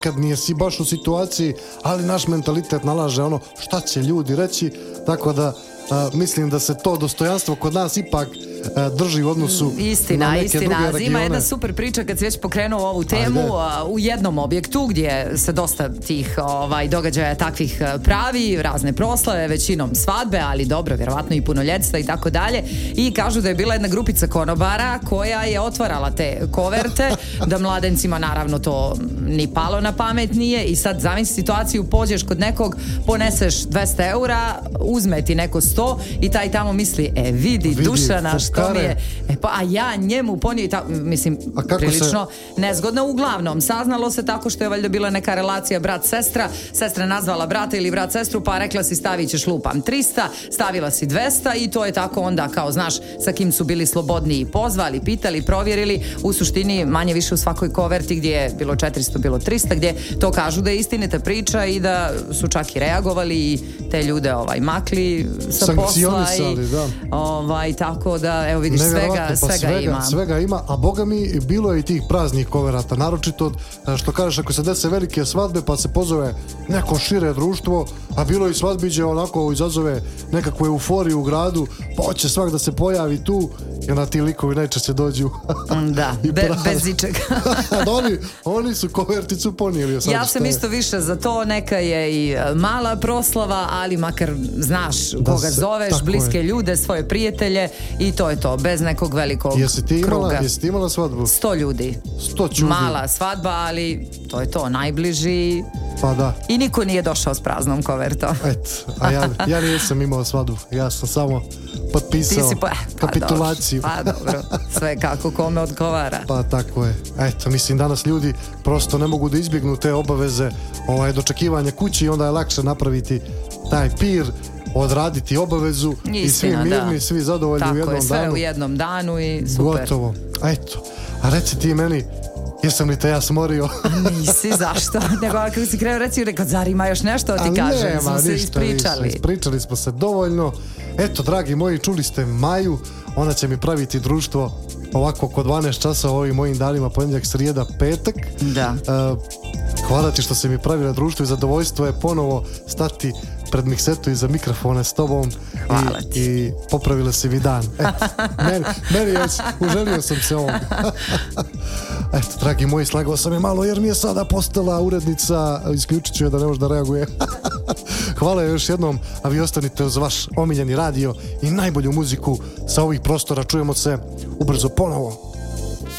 kad nisi baš u situaciji, ali naš mentalitet nalaže ono šta će ljudi reći, tako da mislim da se to dostojanstvo kod nas ipak drži u odnosu na neke druge regione. Ima jedna super priča kad si već pokrenuo ovu temu. U jednom objektu gdje se dosta tih događaja takvih pravi, razne proslave, većinom svadbe, ali dobro, vjerovatno i punoljetstva i tako dalje, i kažu da je bila jedna grupica konobara koja je otvarala te koverte, da mladencima naravno to ni palo na pamet nije, i sad zamisli situaciju, pođeš kod nekog, poneseš 200 eura, uzme ti neko 100 i taj tamo misli, vidi Dušana što mi je, a ja njemu ponio, mislim, prilično nezgodno. Uglavnom, saznalo se tako što je valjda bila neka relacija brat-sestra, sestra nazvala brata ili brat-sestru, pa rekla si stavit ćeš lupam 300, stavila si 200 i to je tako onda, kao znaš, sa kim su bili slobodniji, pozvali, pitali, provjerili, u suštini manje više u svakoj koverti gdje je bilo 400, bilo 300, gdje to kažu da je istinita priča i da su čak i reagovali i te ljude makli sa posla i tako da, evo vidiš, svega ima, a boga mi bilo je i tih praznih koverata, naročito što kažeš, ako se dese velike svadbe pa se pozove neko šire društvo, a bilo i svadbiđe onako izazove nekakvu euforiju u gradu, pa hoće svak da se pojavi tu i onda ti likovi najčešće dođu da, bez ičega. oni su koverticu ponijeli. Ja sam isto više za to, neka je i mala proslava, ali makar znaš koga zoveš, bliske ljude, svoje prijatelje, i to je to, bez nekog velikog kruga. Jesi ti imala svadbu? 100 ljudi. Mala svadba, ali to je to, najbliži. Pa da. I niko nije došao s praznom kovertom. A ja nisam imao svadbu, ja sam samo potpisao kapitulaciju. Pa dobro, sve kako kome odgovara. Pa tako je. Mislim, danas ljudi prosto ne mogu da izbjegnu te obaveze dočekivanja kući i onda je lakše napraviti taj pir, odraditi obavezu. Istina, i svi mirni, svi zadovoljni u jednom danu. Tako je, sve u jednom danu i super. Gotovo. A reci ti meni, jesam li te ja smorio? Nisi, zašto? Nego kako si krenuo reći, rekao, zar ima još nešto ti kažem? Smo se ispričali. Ispričali smo se dovoljno. Eto, dragi moji, čuli ste Maju, ona će mi praviti društvo ovako oko 12 časa u ovim mojim danima, ponedjeljak, srijeda, petak. Da. Hvala ti što si mi pravila društvo i zadovoljstvo je ponovo stati pred miksetu iza mikrofona s tobom i popravila si mi dan. Meni uželio sam se ovom. Eto, dragi moji, slagao sam je malo jer mi je sada postala urednica, isključit ću je da ne može da reaguje. Hvala još jednom, a vi ostanite uz vaš omiljeni radio i najbolju muziku sa ovih prostora. Čujemo se ubrzo ponovo.